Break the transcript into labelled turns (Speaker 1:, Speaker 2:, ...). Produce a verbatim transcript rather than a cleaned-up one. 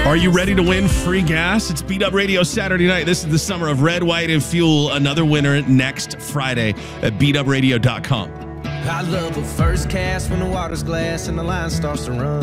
Speaker 1: Are you ready to win free gas? It's Beat Up Radio Saturday night. This is the summer of Red, White, and Fuel. Another winner next Friday at beat up radio dot com.
Speaker 2: I love the first cast when the water's glass and the line starts to run.